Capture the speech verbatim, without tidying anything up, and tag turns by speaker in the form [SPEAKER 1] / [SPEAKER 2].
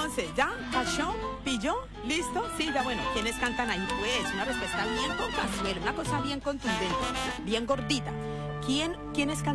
[SPEAKER 1] entonces, ¿ya? ¿Cachó? ¿Pilló? ¿Listo? Sí, ya bueno. ¿Quiénes cantan ahí? Pues, una respuesta bien con cazuela, una cosa bien contundente, bien gordita. ¿Quién, quiénes cantan?